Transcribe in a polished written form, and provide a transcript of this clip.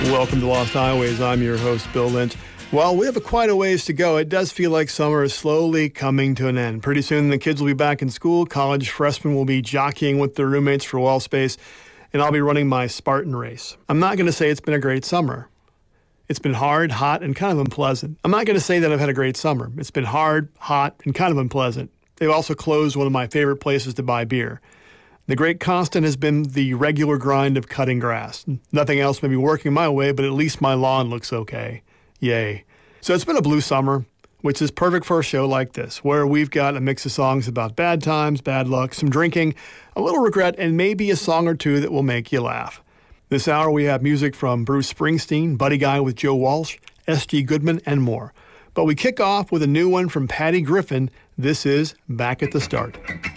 Welcome to Lost Highways. I'm your host, Bill Lynch. Well, we have quite a ways to go. It does feel like summer is slowly coming to an end. Pretty soon the kids will be back in school. College freshmen will be jockeying with their roommates for wall space, and I'll be running my Spartan race. I'm not going to say it's been a great summer. It's been hard, hot, and kind of unpleasant. I'm not going to say that I've had a great summer. It's been hard, hot, and kind of unpleasant. They've also closed one of my favorite places to buy beer. The great constant has been the regular grind of cutting grass. Nothing else may be working my way, but at least my lawn looks okay. Yay. So it's been a blue summer, which is perfect for a show like this, where we've got a mix of songs about bad times, bad luck, some drinking, a little regret, and maybe a song or two that will make you laugh. This hour we have music from Bruce Springsteen, Buddy Guy with Joe Walsh, S.G. Goodman, and more. But we kick off with a new one from Patty Griffin. This is Back at the Start.